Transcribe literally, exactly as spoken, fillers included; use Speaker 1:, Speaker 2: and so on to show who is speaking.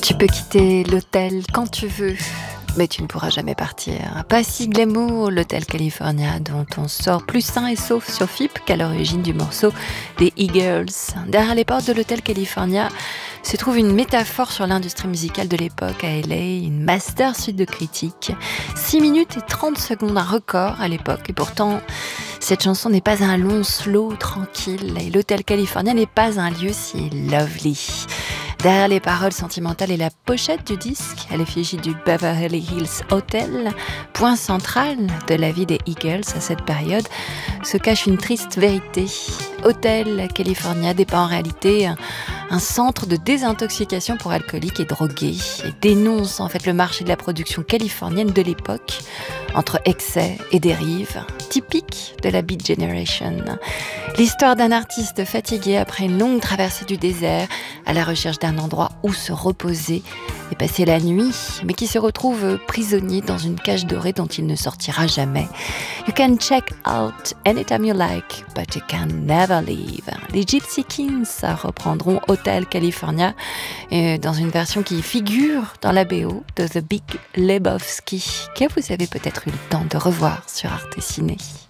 Speaker 1: Tu peux quitter l'hôtel quand tu veux, mais tu ne pourras jamais partir. Pas si glamour, l'hôtel California, dont on sort plus sain et sauf sur F I P qu'à l'origine du morceau des Eagles. Derrière les portes de l'hôtel California se trouve une métaphore sur l'industrie musicale de l'époque à L A, une master suite de critiques. six minutes et trente secondes, un record à l'époque. Et pourtant, cette chanson n'est pas un long slow tranquille. Et l'hôtel California n'est pas un lieu si lovely. Derrière les paroles sentimentales et la pochette du disque, à l'effigie du Beverly Hills Hotel, point central de la vie des Eagles à cette période, se cache une triste vérité. Hotel California dépend en réalité un, un centre de désintoxication pour alcooliques et drogués et dénonce en fait le marché de la production californienne de l'époque entre excès et dérives, typique de la Beat Generation. L'histoire d'un artiste fatigué après une longue traversée du désert à la recherche d'un endroit où se reposer et passer la nuit, mais qui se retrouve prisonnier dans une cage dorée dont il ne sortira jamais. You can check out anytime you like, but you can never leave. Les Gypsy Kings reprendront Hotel California dans une version qui figure dans la B O de The Big Lebowski, que vous avez peut-être eu le temps de revoir sur Arte Ciné.